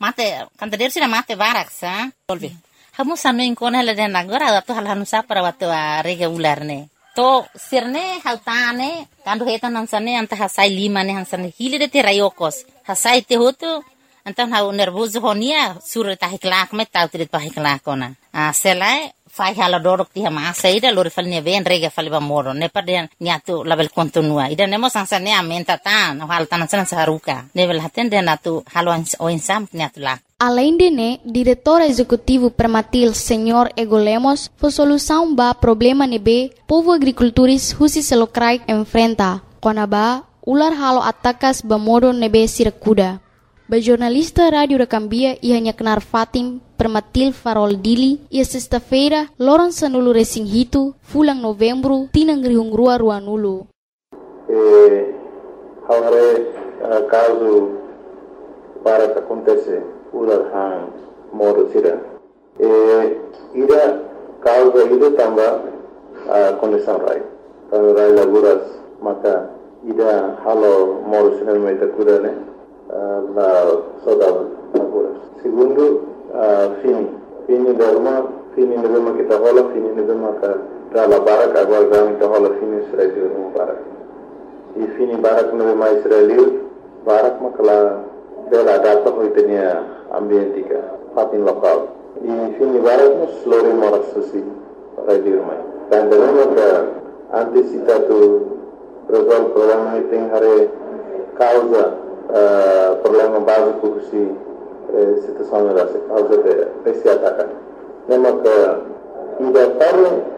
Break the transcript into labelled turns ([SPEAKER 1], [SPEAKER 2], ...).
[SPEAKER 1] mate kanta der sira mate barak sa tolvi hamu sanu inkon hala den agora tu hal hanu sa para watu regular ne to sirne haltane kandu heta nansane anta hasai lima ne hansane hilide te rayokos hasai te hotu anta hau nervoso honia sur ta hiklak me ta utrit pa hiklakona selai fai hala dorok ti hama saida lori falne ven rega faliba moro ne paden niatu label kontinua ida nemo sansane amenta tan hal tanan sanan saharuka level haten den atu halo oinsam niatu la.
[SPEAKER 2] Além de né, diretor executivo Permatil, Senhor Ego Lemos, foi solução ba problema nebe povo agricultores husi selokrai enfrenta. Konaba ular halo atakas ba modo nebe sirakuda. Ba jornalista rádio da Cambia ia hanya kenar Fatim Permatil Farol Dili ia sexta-feira loron sanulu resing hitu fulang Novembro tinang rihung rua nulu.
[SPEAKER 3] Haware caso para que acontece ular hang modo sira. Ida causa ida tamba condição rai. Kalau rai laguras maka ida halo modo sira mai takuda ne la saudade laguras. Segundo fini Novembro kita hola fini Novembro ka dala barak agora kita hola fini sira di rumah barak. I fini barak Novembro mai Israel barak makala dela data hoitenia ambientika fatin lokal. I fini barak nos lori moras susi radio mai. Dan dengan ka antisipatu resolve problema iting hare causa problema básico si situação era causa de esse ataque. Nema ka ida parle